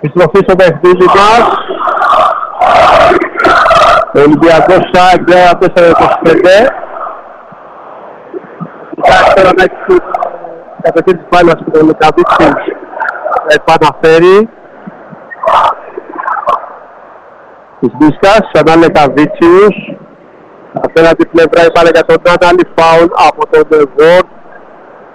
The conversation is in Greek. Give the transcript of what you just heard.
Επιστροφή στο παιχνίδι μας. Ο Ολυμπιακός ΣΑΚ 14-25. Κοιτάξτε τώρα να έχει κατευθύνει της μπάλας και ο Λεκαβίτσης επαναφέρει. Της Μπίσκας, ξανά Λεκαβίτσιους. Απέναντι πλευρά είπαμε για τον Άναλη, φάουλ από τον Βόρτ.